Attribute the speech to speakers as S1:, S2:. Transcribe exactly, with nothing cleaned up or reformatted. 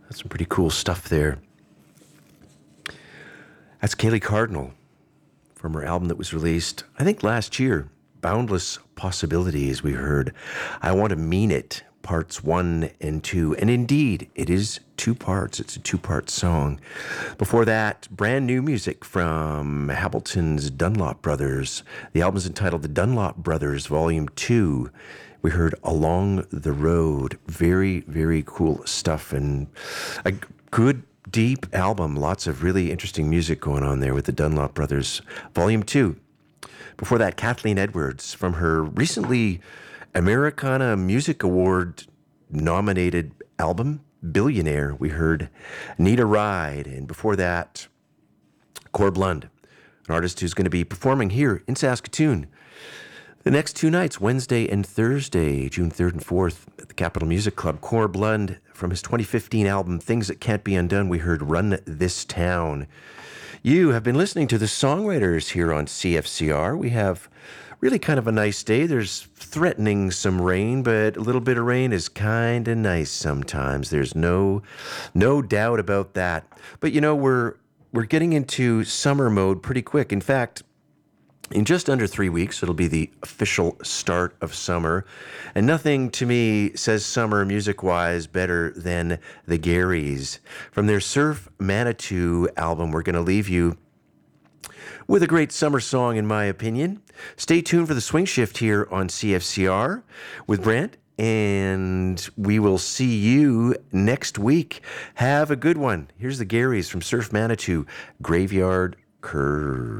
S1: That's some pretty cool stuff there. That's Kaylee Cardinal from her album that was released, I think, last year, Boundless Possibilities, we heard. I Want to Mean It, parts one and two. And indeed, it is two parts. It's a two-part song. Before that, brand new music from Hamilton's Dunlop Brothers. The album's entitled The Dunlop Brothers, Volume two. We heard Along the Road. Very, very cool stuff. And a good, deep album. Lots of really interesting music going on there with the Dunlop Brothers, Volume two. Before that, Kathleen Edwards from her recently Americana Music Award nominated album, Billionaire. We heard Need a Ride. And before that, Corb Lund, an artist who's going to be performing here in Saskatoon the next two nights, Wednesday and Thursday, June third and fourth, at the Capitol Music Club. Corb Lund, from his twenty fifteen album, Things That Can't Be Undone, we heard Run This Town. You have been listening to the songwriters here on C F C R. We have really kind of a nice day. There's threatening some rain, but a little bit of rain is kind of nice sometimes. There's no no doubt about that. But you know, we're we're getting into summer mode pretty quick. In fact, in just under three weeks, it'll be the official start of summer. And nothing to me says summer music-wise better than the Garys. From their Surf Manitou album, we're going to leave you with a great summer song, in my opinion. Stay tuned for the Swing Shift here on C F C R with Brent, and we will see you next week. Have a good one. Here's the Garys from Surf Manitou, Graveyard Curve.